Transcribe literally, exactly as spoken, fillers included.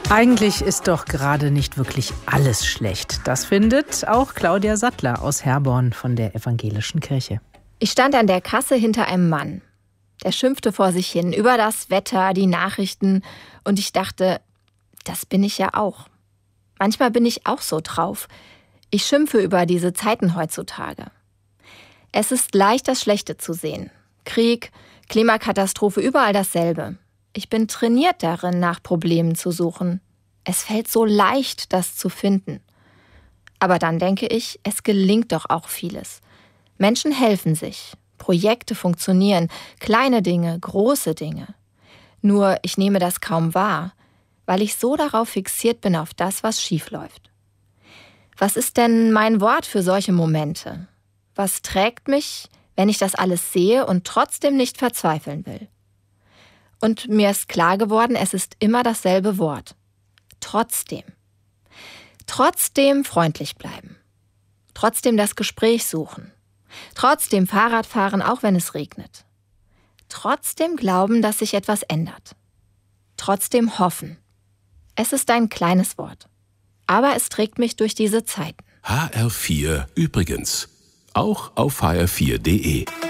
Eigentlich ist doch gerade nicht wirklich alles schlecht. Das findet auch Claudia Sattler aus Herborn von der Evangelischen Kirche. Ich stand an der Kasse hinter einem Mann. Der schimpfte vor sich hin über das Wetter, die Nachrichten. Und ich dachte, das bin ich ja auch. Manchmal bin ich auch so drauf. Ich schimpfe über diese Zeiten heutzutage. Es ist leicht, das Schlechte zu sehen. Krieg, Klimakatastrophe, überall dasselbe. Ich bin trainiert darin, nach Problemen zu suchen. Es fällt so leicht, das zu finden. Aber dann denke ich, es gelingt doch auch vieles. Menschen helfen sich. Projekte funktionieren. Kleine Dinge, große Dinge. Nur ich nehme das kaum wahr, weil ich so darauf fixiert bin auf das, was schief läuft. Was ist denn mein Wort für solche Momente? Was trägt mich, wenn ich das alles sehe und trotzdem nicht verzweifeln will? Und mir ist klar geworden, es ist immer dasselbe Wort. Trotzdem. Trotzdem freundlich bleiben. Trotzdem das Gespräch suchen. Trotzdem Fahrrad fahren, auch wenn es regnet. Trotzdem glauben, dass sich etwas ändert. Trotzdem hoffen. Es ist ein kleines Wort. Aber es trägt mich durch diese Zeiten. H R vier übrigens. Auch auf h r vier punkt d e.